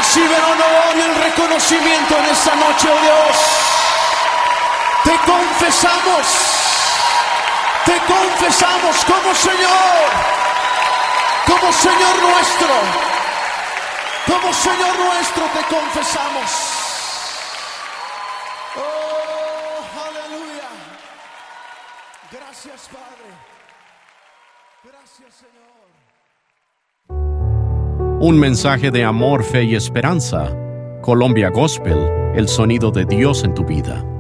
Recibe el honor y el reconocimiento en esta noche, oh Dios. Te confesamos como Señor nuestro. Como Señor nuestro te confesamos. Oh, aleluya. Gracias, Padre. Gracias, Señor. Un mensaje de amor, fe y esperanza. Colombia Gospel, el sonido de Dios en tu vida.